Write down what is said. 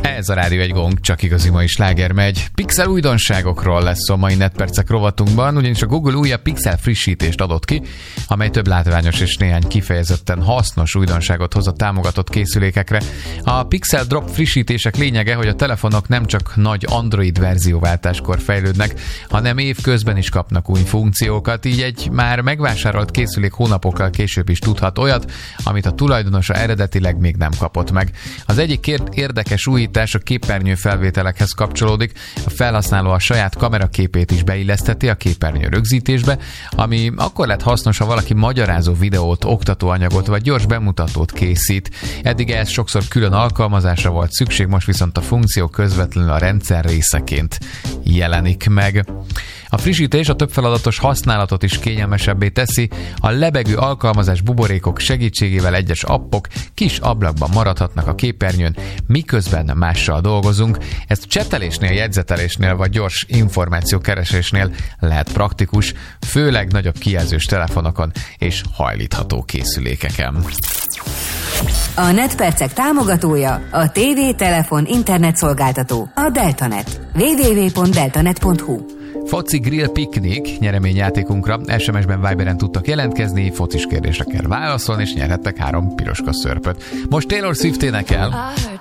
Ez a Rádió egy Gong, csak igazi mai sláger megy. Pixel újdonságokról lesz a mai netpercek rovatunkban, ugyanis a Google újabb Pixel frissítést adott ki, amely több látványos és néhány kifejezetten hasznos újdonságot hoz a támogatott készülékekre. A Pixel Drop frissítések lényege, hogy a telefonok nem csak nagy Android verzióváltáskor fejlődnek, hanem évközben is kapnak új funkciókat, így egy már megvásárolt készülék hónapokkal később is tudhat olyat, amit a tulajdonosa eredetileg még nem kapott meg. Az egyik érdekes újítás a képernyő felvételekhez kapcsolódik. A felhasználó a saját kameraképét is beillesztheti a képernyő rögzítésbe, ami akkor lett hasznos, ha valaki magyarázó videót, oktatóanyagot vagy gyors bemutatót készít. Eddig ez sokszor külön alkalmazásra volt szükség, most viszont a funkció közvetlenül a rendszer részeként jelenik meg. A frissítés a többfeladatos használatot is kényelmesebbé teszi, a lebegő alkalmazás buborékok segítségével egyes appok kis ablakban maradhatnak a képernyőn, miközben mással dolgozunk. Ezt csetelésnél, jegyzetelésnél vagy gyors információkeresésnél lehet praktikus, főleg nagyobb kijelzős telefonokon és hajlítható készülékeken. A netpercek támogatója a TV, telefon, internet szolgáltató, a Deltanet. www.deltanet.hu. Foci Grill Piknik nyereményjátékunkra SMS-ben, Viberen tudtak jelentkezni, focis kérdésre kell válaszolni, és nyerhettek 3 piroska szörpöt. Most Taylor Swift énekel.